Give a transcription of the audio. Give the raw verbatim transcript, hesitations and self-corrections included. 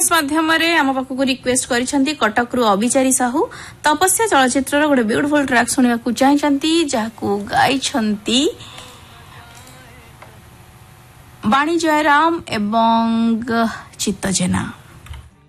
SMS माध्यम आम पाखक request करिसेंती Cuttack रु अभिचारी साहू तपस्या चलचित्र गोटे ब्यूटीफुल ट्रैक सुनिबा को चाहछंती जाकू गाइछंती बाणी जयराम एवं चित्त जेना।